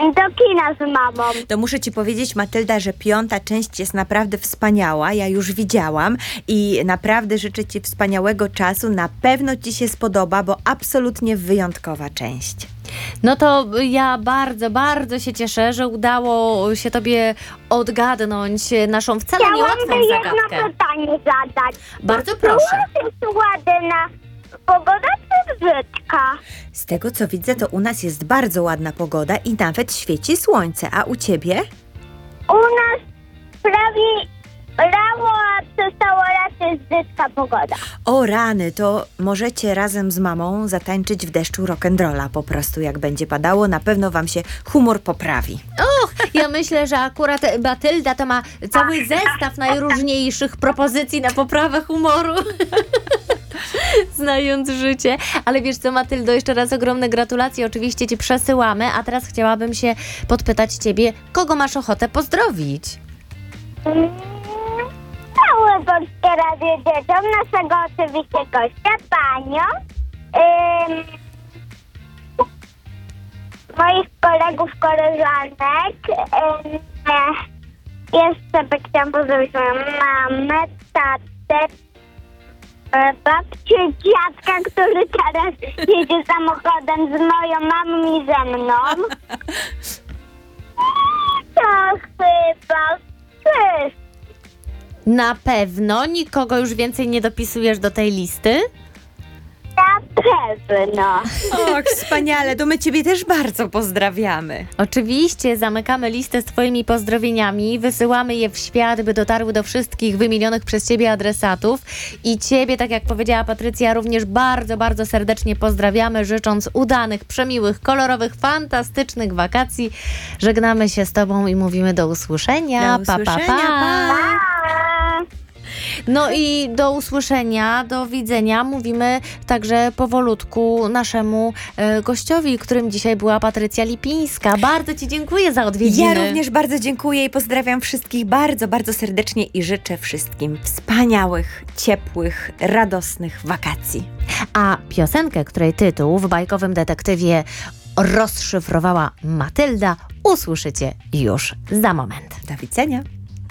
Do kina z mamą. To muszę ci powiedzieć, Matylda, że 5. część jest naprawdę wspaniała. Ja już widziałam i naprawdę życzę ci wspaniałego czasu. Na pewno ci się spodoba, bo absolutnie wyjątkowa część. No to ja bardzo, bardzo się cieszę, że udało się tobie odgadnąć naszą wcale niełatwą Chciałam zagadkę. jedno pytanie zadać. Bardzo proszę. Jest ładna pogoda czy brzydka? Z tego co widzę, to u nas jest bardzo ładna pogoda i nawet świeci słońce. A u ciebie? U nas prawie brało, a przestało raczej brzydka pogoda. O rany, to możecie razem z mamą zatańczyć w deszczu rock'n'rolla po prostu, jak będzie padało. Na pewno wam się humor poprawi. Ja myślę, że akurat Matylda to ma cały zestaw najróżniejszych propozycji na poprawę humoru. Znając życie. Ale wiesz co, Matyldo, jeszcze raz ogromne gratulacje. Oczywiście ci przesyłamy, a teraz chciałabym się podpytać ciebie, kogo masz ochotę pozdrowić? Całe Polskie Radio dzieciom, naszego oczywiście gościa, panią, moich kolegów, koleżanek, jeszcze chciałam pozdrowić moją mamę, tatę, babcię, dziadka, który teraz jedzie samochodem z moją mamą i ze mną. To chyba wszystko. Na pewno nikogo już więcej nie dopisujesz do tej listy? Na pewno. Och, wspaniale, to my ciebie też bardzo pozdrawiamy. Oczywiście, zamykamy listę z twoimi pozdrowieniami, wysyłamy je w świat, by dotarły do wszystkich wymienionych przez ciebie adresatów i ciebie, tak jak powiedziała Patrycja, również bardzo, bardzo serdecznie pozdrawiamy, życząc udanych, przemiłych, kolorowych, fantastycznych wakacji. Żegnamy się z tobą i mówimy do usłyszenia. Do usłyszenia, pa. No i do usłyszenia, do widzenia mówimy także powolutku naszemu gościowi, którym dzisiaj była Patrycja Lipińska. Bardzo ci dziękuję za odwiedziny. Ja również bardzo dziękuję i pozdrawiam wszystkich bardzo, bardzo serdecznie i życzę wszystkim wspaniałych, ciepłych, radosnych wakacji. A piosenkę, której tytuł w bajkowym detektywie rozszyfrowała Matylda, usłyszycie już za moment. Do widzenia.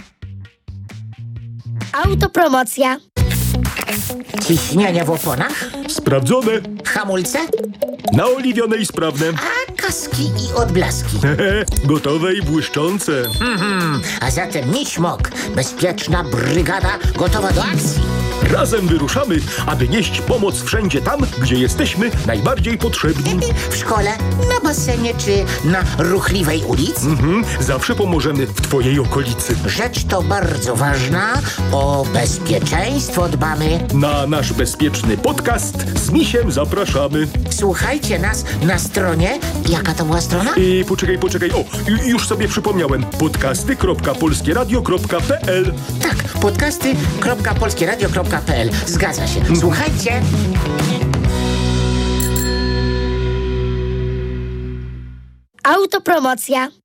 Autopromocja. Ciśnienie w oponach? Sprawdzone, Hamulce? naoliwione i sprawne. A kaski i odblaski. Gotowe i błyszczące. A zatem Miśmok, bezpieczna brygada gotowa do akcji. Razem wyruszamy, aby nieść pomoc wszędzie tam, gdzie jesteśmy najbardziej potrzebni. W szkole, na basenie czy na ruchliwej ulicy. Zawsze pomożemy w twojej okolicy. Rzecz to bardzo ważna, o bezpieczeństwo dbamy. Na nasz bezpieczny podcast z Misiem zapraszamy. Słuchajcie nas na stronie, jaka to była strona? I poczekaj, już sobie przypomniałem. podcasty.polskieradio.pl Tak, podcasty.polskieradio.pl. Zgadza się. Słuchajcie. Autopromocja.